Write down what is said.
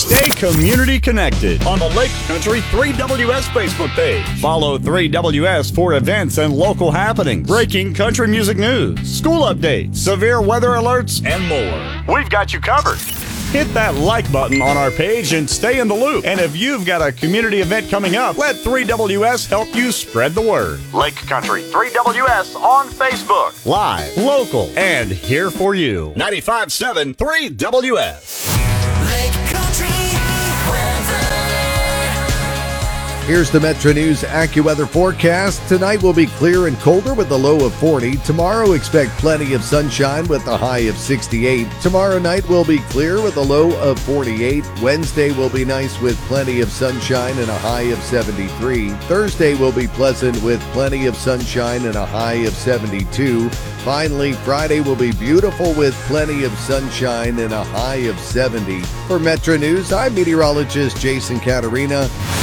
Stay community connected on the Lake Country 3WS Facebook page. Follow 3WS for events and local happenings, breaking country music news, school updates, severe weather alerts, and more. We've got you covered. Hit that like button on our page and stay in the loop. And if you've got a community event coming up, let 3WS help you spread the word. Lake Country 3WS on Facebook. Live, local, and here for you. 95.7 3WS. Lake Country weather. Here's the Metro News AccuWeather forecast. Tonight will be clear and colder with a low of 40. Tomorrow, expect plenty of sunshine with a high of 68. Tomorrow night will be clear with a low of 48. Wednesday will be nice with plenty of sunshine and a high of 73. Thursday will be pleasant with plenty of sunshine and a high of 72. Finally, Friday will be beautiful with plenty of sunshine and a high of 70. For Metro News, I'm meteorologist Jason Caterina.